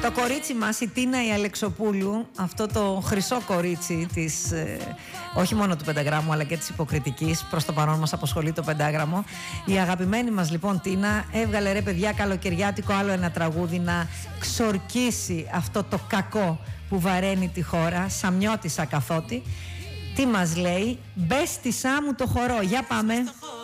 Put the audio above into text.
Το κορίτσι μας, η Τίνα η Αλεξοπούλου, αυτό το χρυσό κορίτσι της, όχι μόνο του πενταγράμμου αλλά και της υποκριτικής, προς το παρόν μας απασχολεί το πεντάγραμμο. Η αγαπημένη μας λοιπόν Τίνα έβγαλε, ρε παιδιά, καλοκαιριάτικο άλλο ένα τραγούδι να ξορκίσει αυτό το κακό που βαραίνει τη χώρα. Σαμιώτησα καθότι. Τι μας λέει? Μπες στη Σάμου το χορό. Για πάμε.